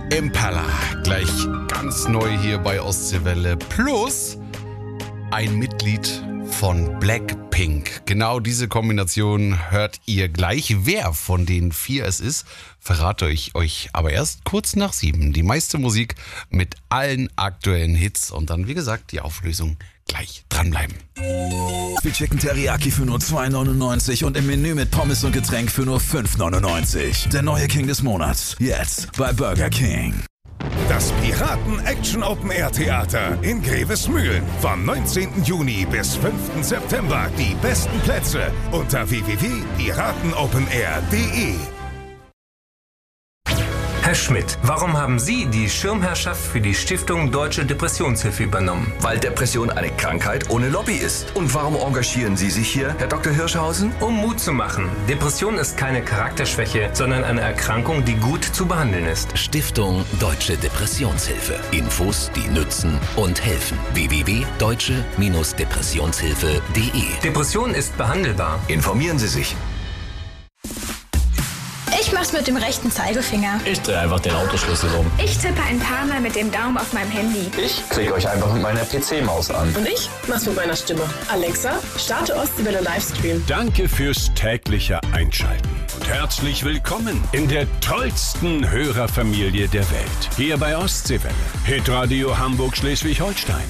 Impala, gleich ganz neu hier bei Ostseewelle. Plus ein Mitglied von Blackpink. Genau diese Kombination hört ihr gleich. Wer von den 4 es ist, verrate ich euch aber erst kurz nach 7. Die meiste Musik mit allen aktuellen Hits und dann, wie gesagt, die Auflösung gleich dranbleiben. Chicken Teriyaki für nur 2,99 und im Menü mit Pommes und Getränk für nur 5,99. Der neue King des Monats. Jetzt bei Burger King. Das Piraten-Action-Open-Air-Theater in Grevesmühlen. Vom 19. Juni bis 5. September. Die besten Plätze unter www.piratenopenair.de. Herr Schmidt, warum haben Sie die Schirmherrschaft für die Stiftung Deutsche Depressionshilfe übernommen? Weil Depression eine Krankheit ohne Lobby ist. Und warum engagieren Sie sich hier, Herr Dr. Hirschhausen? Um Mut zu machen. Depression ist keine Charakterschwäche, sondern eine Erkrankung, die gut zu behandeln ist. Stiftung Deutsche Depressionshilfe. Infos, die nützen und helfen. www.deutsche-depressionshilfe.de. Depression ist behandelbar. Informieren Sie sich. Ich mach's mit dem rechten Zeigefinger. Ich drehe einfach den Autoschlüssel um. Ich tippe ein paar Mal mit dem Daumen auf meinem Handy. Ich klicke euch einfach mit meiner PC-Maus an. Und ich mach's mit meiner Stimme. Alexa, starte Ostseewelle Livestream. Danke fürs tägliche Einschalten. Und herzlich willkommen in der tollsten Hörerfamilie der Welt. Hier bei Ostseewelle. Hitradio Hamburg-Schleswig-Holstein.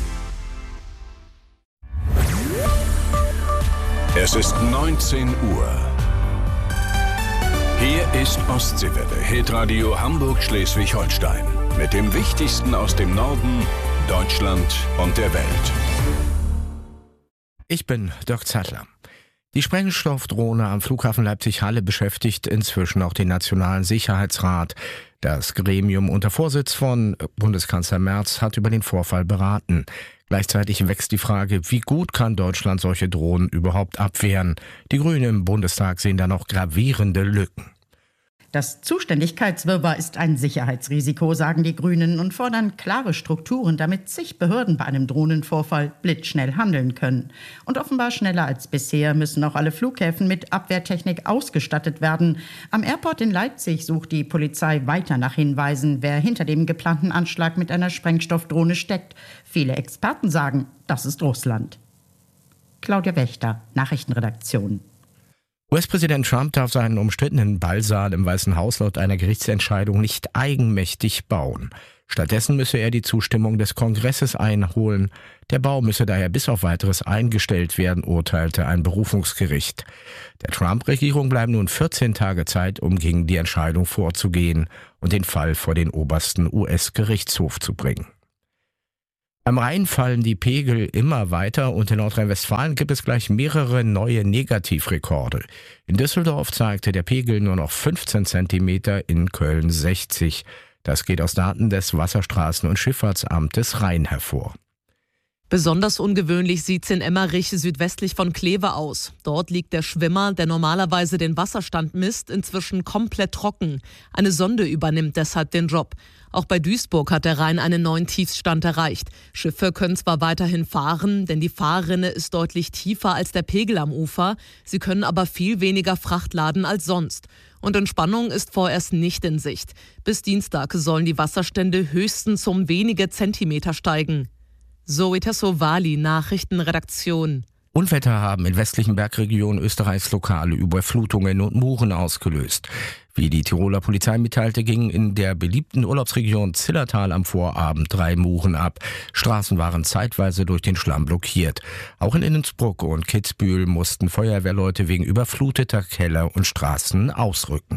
Es ist 19 Uhr. Hier ist Ostseewelle, Hitradio Hamburg-Schleswig-Holstein. Mit dem Wichtigsten aus dem Norden, Deutschland und der Welt. Ich bin Dirk Zettler. Die Sprengstoffdrohne am Flughafen Leipzig-Halle beschäftigt inzwischen auch den Nationalen Sicherheitsrat. Das Gremium unter Vorsitz von Bundeskanzler Merz hat über den Vorfall beraten. Gleichzeitig wächst die Frage, wie gut kann Deutschland solche Drohnen überhaupt abwehren? Die Grünen im Bundestag sehen da noch gravierende Lücken. Das Zuständigkeitswirrwarr ist ein Sicherheitsrisiko, sagen die Grünen und fordern klare Strukturen, damit zig Behörden bei einem Drohnenvorfall blitzschnell handeln können. Und offenbar schneller als bisher müssen auch alle Flughäfen mit Abwehrtechnik ausgestattet werden. Am Airport in Leipzig sucht die Polizei weiter nach Hinweisen, wer hinter dem geplanten Anschlag mit einer Sprengstoffdrohne steckt. Viele Experten sagen, das ist Russland. Claudia Wächter, Nachrichtenredaktion. US-Präsident Trump darf seinen umstrittenen Ballsaal im Weißen Haus laut einer Gerichtsentscheidung nicht eigenmächtig bauen. Stattdessen müsse er die Zustimmung des Kongresses einholen. Der Bau müsse daher bis auf Weiteres eingestellt werden, urteilte ein Berufungsgericht. Der Trump-Regierung bleiben nun 14 Tage Zeit, um gegen die Entscheidung vorzugehen und den Fall vor den obersten US-Gerichtshof zu bringen. Am Rhein fallen die Pegel immer weiter und in Nordrhein-Westfalen gibt es gleich mehrere neue Negativrekorde. In Düsseldorf zeigte der Pegel nur noch 15 Zentimeter, in Köln 60. Das geht aus Daten des Wasserstraßen- und Schifffahrtsamtes Rhein hervor. Besonders ungewöhnlich sieht's in Emmerich südwestlich von Kleve aus. Dort liegt der Schwimmer, der normalerweise den Wasserstand misst, inzwischen komplett trocken. Eine Sonde übernimmt deshalb den Job. Auch bei Duisburg hat der Rhein einen neuen Tiefstand erreicht. Schiffe können zwar weiterhin fahren, denn die Fahrrinne ist deutlich tiefer als der Pegel am Ufer. Sie können aber viel weniger Fracht laden als sonst. Und Entspannung ist vorerst nicht in Sicht. Bis Dienstag sollen die Wasserstände höchstens um wenige Zentimeter steigen. Zoe Tassovali, Nachrichtenredaktion. Unwetter haben in westlichen Bergregionen Österreichs lokale Überflutungen und Muren ausgelöst. Wie die Tiroler Polizei mitteilte, gingen in der beliebten Urlaubsregion Zillertal am Vorabend 3 Muren ab. Straßen waren zeitweise durch den Schlamm blockiert. Auch in Innsbruck und Kitzbühel mussten Feuerwehrleute wegen überfluteter Keller und Straßen ausrücken.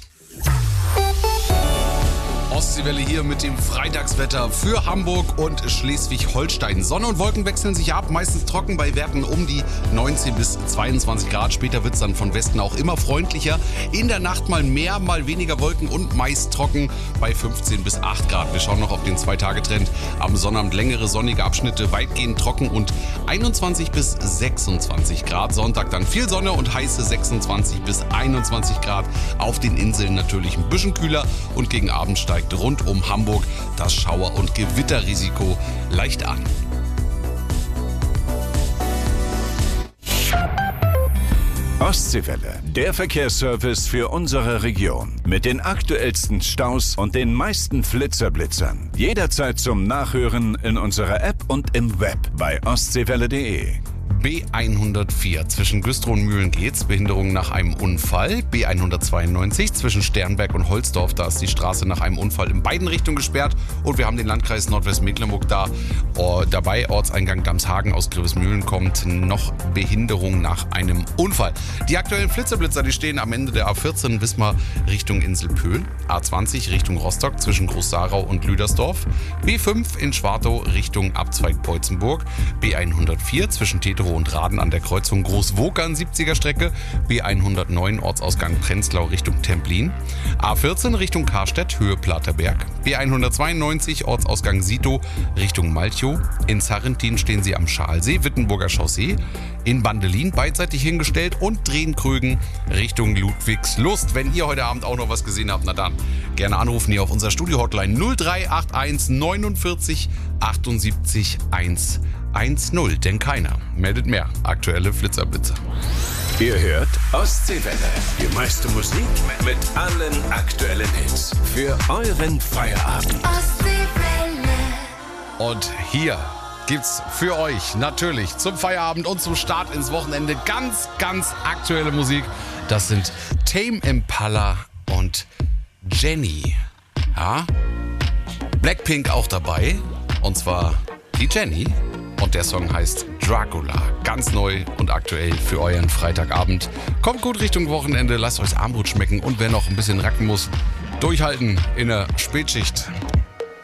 Ostseewelle hier mit dem Freitagswetter für Hamburg und Schleswig-Holstein. Sonne und Wolken wechseln sich ab, meistens trocken bei Werten um die 19 bis 22 Grad. Später wird es dann von Westen auch immer freundlicher. In der Nacht mal mehr, mal weniger Wolken und meist trocken bei 15 bis 8 Grad. Wir schauen noch auf den 2-Tage-Trend. Am Sonnabend längere sonnige Abschnitte, weitgehend trocken und 21 bis 26 Grad. Sonntag dann viel Sonne und heiße 26 bis 21 Grad. Auf den Inseln natürlich ein bisschen kühler und gegen Abend steigt rund um Hamburg das Schauer- und Gewitterrisiko leicht an. Ostseewelle, der Verkehrsservice für unsere Region. Mit den aktuellsten Staus und den meisten Flitzerblitzern. Jederzeit zum Nachhören in unserer App und im Web bei ostseewelle.de. B104 zwischen Güstrow und Mühlen-Geetz, Behinderung nach einem Unfall. B192 zwischen Sternberg und Holzdorf, da ist die Straße nach einem Unfall in beiden Richtungen gesperrt. Und wir haben den Landkreis Nordwestmecklenburg dabei. Ortseingang Damshagen aus Grevesmühlen kommt noch Behinderung nach einem Unfall. Die aktuellen Flitzeblitzer, die stehen am Ende der A14 Wismar Richtung Inselpöhl. A20 Richtung Rostock zwischen Groß-Sarau und Lüdersdorf. B5 in Schwartow Richtung Abzweig Beutzenburg. B104 zwischen Teterow und Raden an der Kreuzung Großwokern 70er Strecke, B109 Ortsausgang Prenzlau Richtung Templin, A14 Richtung Karstedt Höhe Platerberg, B192 Ortsausgang Sito Richtung Malchow, in Sarrentin stehen sie am Schalsee, Wittenburger Chaussee, in Bandelin beidseitig hingestellt und Drehenkrögen Richtung Ludwigslust. Wenn ihr heute Abend auch noch was gesehen habt, na dann gerne anrufen hier auf unserer Studio-Hotline 0381 49 78 110, denn keiner meldet mehr aktuelle Flitzerblitzer. Ihr hört Ostseewelle, die meiste Musik mit allen aktuellen Hits für euren Feierabend. Ostseewelle. Und hier gibt's für euch natürlich zum Feierabend und zum Start ins Wochenende ganz, ganz aktuelle Musik. Das sind Tame Impala und Jenny. Ja? Blackpink auch dabei, und zwar die Jenny. Und der Song heißt Dracula. Ganz neu und aktuell für euren Freitagabend. Kommt gut Richtung Wochenende, lasst euch Armbrot schmecken und wer noch ein bisschen racken muss, durchhalten in der Spätschicht.